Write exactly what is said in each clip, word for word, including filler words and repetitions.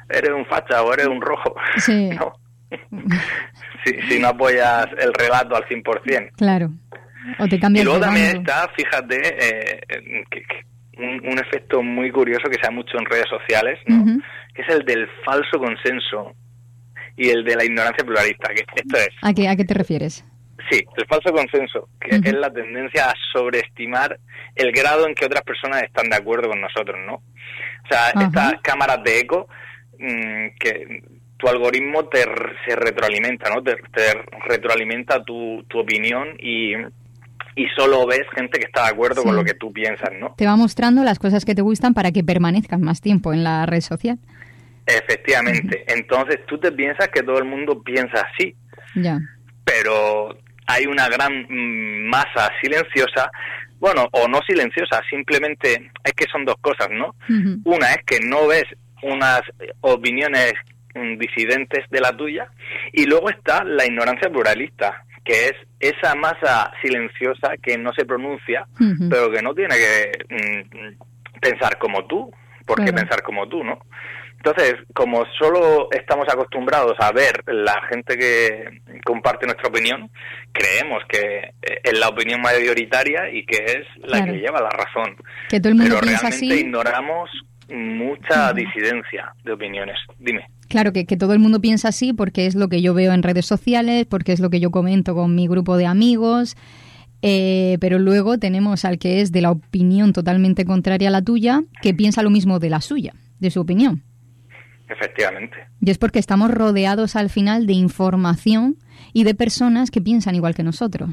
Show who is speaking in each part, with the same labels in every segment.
Speaker 1: eres un facha o eres un rojo.
Speaker 2: Sí.
Speaker 1: ¿No? si, si no apoyas el relato al cien por ciento.
Speaker 2: Claro. O te cambias
Speaker 1: y luego
Speaker 2: de
Speaker 1: también
Speaker 2: bando.
Speaker 1: está, fíjate, eh, que, que un, un efecto muy curioso que se da mucho en redes sociales, ¿no?
Speaker 2: Uh-huh.
Speaker 1: Que es el del falso consenso y el de la ignorancia pluralista. Que esto es...
Speaker 2: ¿A qué, a qué te refieres?
Speaker 1: Sí, el falso consenso, que
Speaker 2: Uh-huh.
Speaker 1: es la tendencia a sobreestimar el grado en que otras personas están de acuerdo con nosotros, ¿no? O sea,
Speaker 2: Uh-huh.
Speaker 1: estas cámaras de eco mmm, que tu algoritmo te se retroalimenta, ¿no? Te, te retroalimenta tu, tu opinión y, y solo ves gente que está de acuerdo sí. con lo que tú piensas, ¿no?
Speaker 2: Te va mostrando las cosas que te gustan para que permanezcan más tiempo en la red social.
Speaker 1: Efectivamente. Uh-huh. Entonces tú te piensas que todo el mundo piensa así.
Speaker 2: Ya.
Speaker 1: Pero hay una gran masa silenciosa, bueno, o no silenciosa, simplemente es que son dos cosas, ¿no? Uh-huh. Una es que no ves unas opiniones disidentes de la tuya, y luego está la ignorancia pluralista, que es esa masa silenciosa que no se pronuncia, uh-huh. pero que no tiene que mm, pensar como tú, ¿por qué claro. pensar como tú, no? Entonces, como solo estamos acostumbrados a ver la gente que comparte nuestra opinión, creemos que es la opinión mayoritaria y que es la
Speaker 2: claro.
Speaker 1: que lleva la razón.
Speaker 2: Que todo el mundo
Speaker 1: pero
Speaker 2: piensa
Speaker 1: realmente
Speaker 2: así.
Speaker 1: Ignoramos mucha
Speaker 2: uh-huh.
Speaker 1: disidencia de opiniones. Dime.
Speaker 2: Claro, que, que todo el mundo piensa así porque es lo que yo veo en redes sociales, porque es lo que yo comento con mi grupo de amigos, eh, pero luego tenemos al que es de la opinión totalmente contraria a la tuya, que piensa lo mismo de la suya, de su opinión.
Speaker 1: Efectivamente.
Speaker 2: Y es porque estamos rodeados al final de información y de personas que piensan igual que nosotros.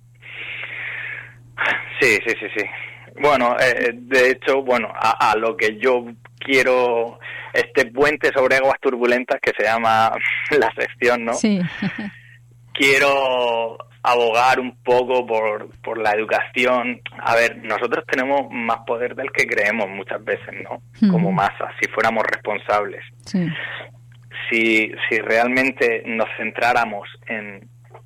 Speaker 1: Sí, sí, sí, sí. Bueno, eh, de hecho, bueno, a, a lo que yo quiero, este puente sobre aguas turbulentas que se llama la sección, ¿no?
Speaker 2: Sí.
Speaker 1: Quiero abogar un poco por, por la educación. A ver, nosotros tenemos más poder del que creemos muchas veces, ¿no? Uh-huh. Como masa, si fuéramos responsables.
Speaker 2: Sí.
Speaker 1: Si, si realmente nos centráramos en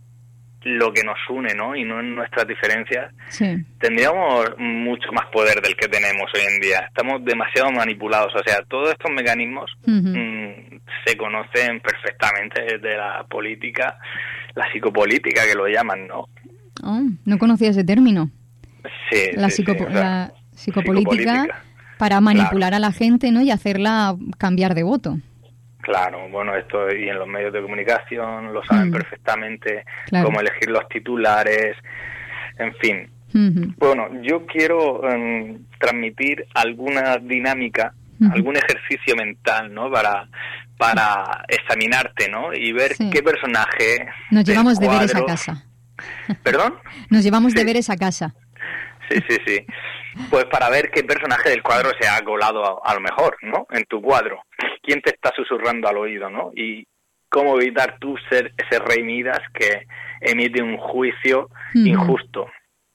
Speaker 1: lo que nos une, ¿no? Y no en nuestras diferencias,
Speaker 2: sí.
Speaker 1: tendríamos mucho más poder del que tenemos hoy en día. Estamos demasiado manipulados. O sea, todos estos mecanismos uh-huh. mmm, se conocen perfectamente desde la política, la psicopolítica, que lo llaman, ¿no?
Speaker 2: Oh, no conocía ese término.
Speaker 1: Sí,
Speaker 2: la,
Speaker 1: sí,
Speaker 2: psicopo-
Speaker 1: sí, o sea,
Speaker 2: la psicopolítica, psicopolítica para manipular
Speaker 1: claro.
Speaker 2: a la gente, ¿no? Y hacerla cambiar de voto.
Speaker 1: Claro, bueno, esto y en los medios de comunicación lo saben mm. perfectamente,
Speaker 2: claro.
Speaker 1: cómo elegir los titulares, en fin.
Speaker 2: Uh-huh.
Speaker 1: Bueno, yo quiero um, transmitir alguna dinámica, uh-huh. algún ejercicio mental, ¿no? Para para examinarte, ¿no? Y ver sí. qué personaje...
Speaker 2: Nos llevamos
Speaker 1: cuadro...
Speaker 2: deberes a casa.
Speaker 1: ¿Perdón?
Speaker 2: Nos llevamos
Speaker 1: sí.
Speaker 2: deberes a casa.
Speaker 1: Sí, sí, sí. Pues para ver qué personaje del cuadro se ha colado a, a lo mejor, ¿no? En tu cuadro. ¿Quién te está susurrando al oído, no? Y cómo evitar tú ser ese rey Midas que emite un juicio uh-huh. injusto.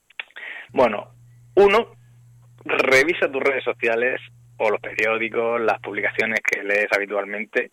Speaker 1: Bueno, uno, revisa tus redes sociales o los periódicos, las publicaciones que lees habitualmente,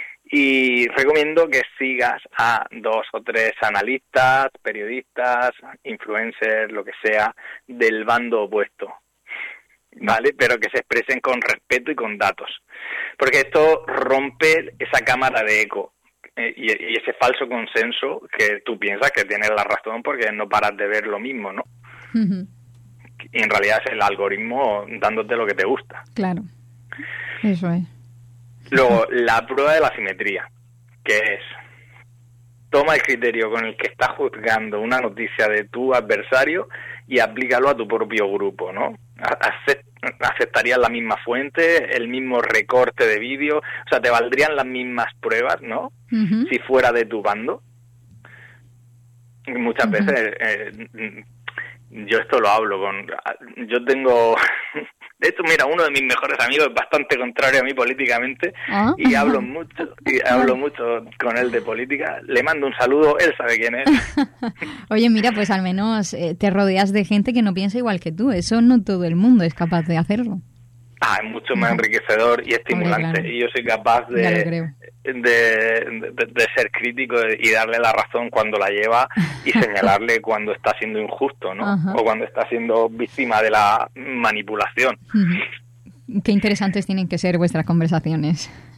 Speaker 1: y recomiendo que sigas a dos o tres analistas, periodistas, influencers, lo que sea, del bando opuesto, ¿vale? Pero que se expresen con respeto y con datos, porque esto rompe esa cámara de eco eh, y, y ese falso consenso que tú piensas que tienes la razón porque no paras de ver lo mismo, ¿no?
Speaker 2: Uh-huh.
Speaker 1: Y en realidad es el algoritmo dándote lo que te gusta.
Speaker 2: Claro, eso es.
Speaker 1: Luego, la prueba de la simetría, que es, toma el criterio con el que estás juzgando una noticia de tu adversario y aplícalo a tu propio grupo, ¿no? Aceptarías la misma fuente, el mismo recorte de vídeo, o sea, te valdrían las mismas pruebas, ¿no? Uh-huh. Si fuera de tu bando. Muchas uh-huh. veces... Eh, yo esto lo hablo con... Yo tengo... De hecho, mira, uno de mis mejores amigos es bastante contrario a mí políticamente ¿Ah? y hablo mucho y hablo mucho con él de política. Le mando un saludo, él sabe quién es.
Speaker 2: Oye, mira, pues al menos eh, te rodeas de gente que no piensa igual que tú. Eso no todo el mundo es capaz de hacerlo.
Speaker 1: Ah, es mucho más enriquecedor y estimulante. Hombre, claro. Y yo soy capaz de, de, de, de, de ser crítico y darle la razón cuando la lleva y señalarle cuando está siendo injusto, ¿no? Ajá. O cuando está siendo víctima de la manipulación.
Speaker 2: Uh-huh. Qué interesantes tienen que ser vuestras conversaciones.